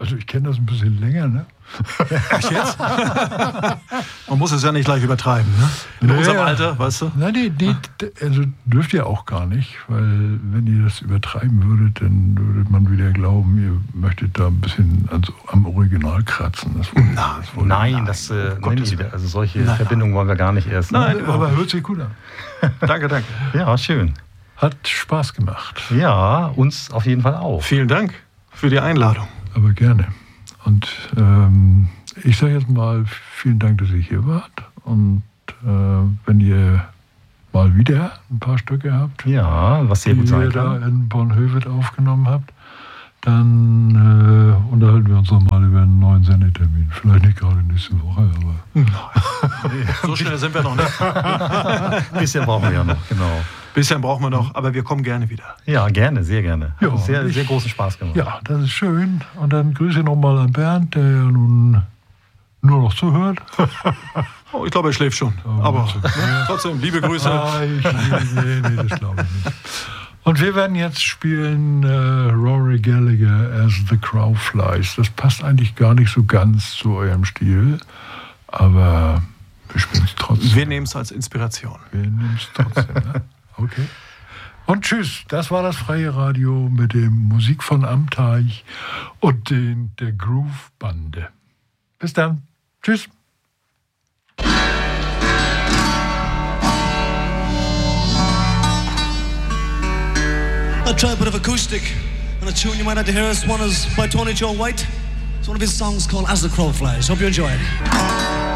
Also ich kenne das ein bisschen länger, ne? Echt jetzt? Man muss es ja nicht gleich übertreiben, ne? In unserem Alter, weißt du? Nein, also dürft ihr auch gar nicht, weil wenn ihr das übertreiben würdet, dann würde man wieder glauben, ihr möchtet da ein bisschen am Original kratzen. Also solche Verbindungen wollen wir gar nicht erst. Nein, aber hört sich gut an. Danke. Ja, schön. Hat Spaß gemacht. Ja, uns auf jeden Fall auch. Vielen Dank für die Einladung. Aber gerne. Und ich sage jetzt mal vielen Dank, dass ihr hier wart. Und wenn ihr mal wieder ein paar Stücke habt, was sehr gut sein kann, die ihr da in Bornhöved aufgenommen habt, dann unterhalten wir uns nochmal über einen neuen Sendetermin. Vielleicht nicht gerade nächste Woche, aber... So schnell sind wir noch nicht. Ein bisschen brauchen wir ja noch, genau. Bisschen brauchen wir noch, aber wir kommen gerne wieder. Ja, gerne, sehr gerne. Ja, Hat sehr großen Spaß gemacht. Ja, das ist schön. Und dann grüße nochmal an Bernd, der ja nun nur noch zuhört. Oh, ich glaube, er schläft schon. Aber trotzdem, liebe Grüße. Nee, das glaube ich nicht. Und wir werden jetzt spielen Rory Gallagher as the Crow Flies. Das passt eigentlich gar nicht so ganz zu eurem Stil, aber wir spielen es trotzdem. Wir nehmen es als Inspiration. Wir nehmen es trotzdem, ne? Okay. Und tschüss, das war das Freie Radio mit dem Musik von Amteich und der Groove-Bande. Bis dann. Tschüss. I'll try a bit of acoustic and a tune you might like to hear. This one is by Tony Joe White. It's one of his songs called As the Crow Flies. Hope you enjoy it.